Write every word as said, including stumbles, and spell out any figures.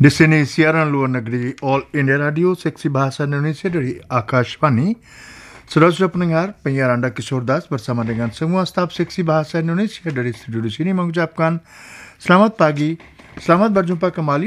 Di sini siaran luar negeri All India Radio Seksi Bahasa Indonesia dari Akashvani. Saudara-saudara pendengar, penyiar Anda Kishore Das bersama dengan semua staf Seksi Bahasa Indonesia dari studio di sini mengucapkan selamat pagi, selamat berjumpa kembali